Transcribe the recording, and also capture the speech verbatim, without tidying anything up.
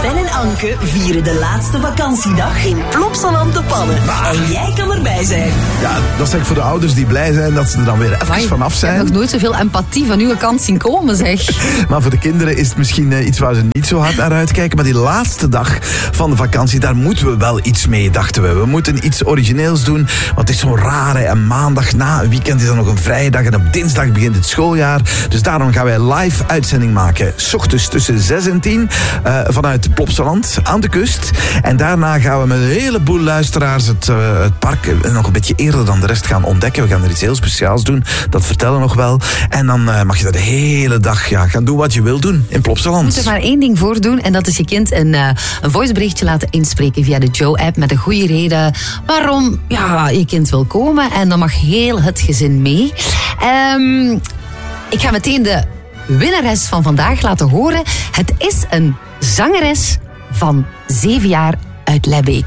Sven en Anke vieren de laatste vakantiedag in Plopsaland te Pannen. En jij kan erbij zijn. Ja, dat is echt voor de ouders die blij zijn dat ze er dan weer even Amai, vanaf zijn. Ik heb nog nooit zoveel empathie van uw kant zien komen, zeg. Maar voor de kinderen is het misschien uh, iets waar ze niet zo hard naar uitkijken. Maar die laatste dag van de vakantie, daar moeten we wel iets mee, dachten we. We moeten iets origineels doen, want het is zo raar. Hè. En maandag na een weekend is dan nog een vrije dag en op dinsdag begint het schooljaar. Dus daarom gaan wij live uitzending maken. 's Ochtends tussen zes en tien uh, vanuit Plopsaland aan de kust. En daarna gaan we met een heleboel luisteraars het, uh, het park uh, nog een beetje eerder dan de rest gaan ontdekken. We gaan er iets heel speciaals doen. Dat vertellen we nog wel. En dan uh, mag je dat de hele dag ja, gaan doen wat je wil doen in Plopsaland. Je moet er maar één ding voor doen en dat is je kind een, uh, een voiceberichtje laten inspreken via de Joe-app met een goede reden waarom ja, je kind wil komen. En dan mag heel het gezin mee. Um, ik ga meteen de winnares van vandaag laten horen. Het is een zangeres van zeven jaar uit Lebbeek.